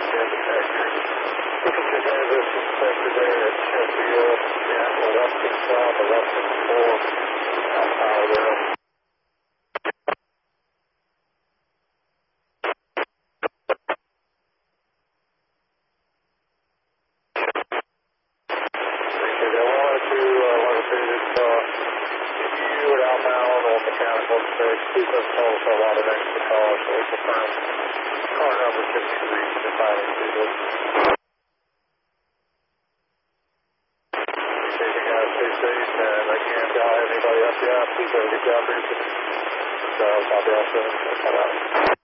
Looking to have this inspector there at Sheffield, Seattle, Western South, 11-4, Power Rail. Please don't call for a lot of extra calls, so we confirm car number can be reached if I don't see this. Okay, you guys stay safe, and again, anybody else, yeah, please have a good job, Richard. So, I'll be out soon. Bye-bye.